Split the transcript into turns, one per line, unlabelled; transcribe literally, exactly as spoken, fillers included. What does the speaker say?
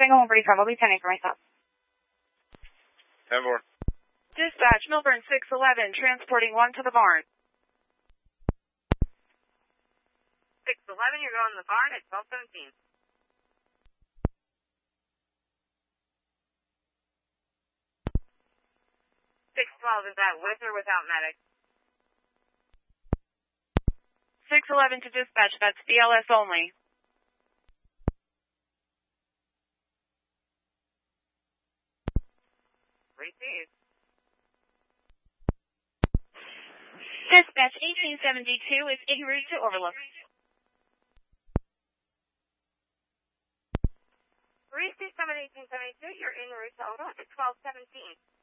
Tango one thirty-five, I'll be ten for myself.
ten four.
Dispatch, Milburn six eleven, transporting one to the barn.
six eleven, you're going to the barn at twelve seventeen. six twelve, is that with or without medic?
six eleven to dispatch, that's B L S only.
Received.
Dispatch eighteen seventy-two is en route to Overlook.
Received, seven eighteen seventy-two, you're en route to Overlook at twelve seventeen.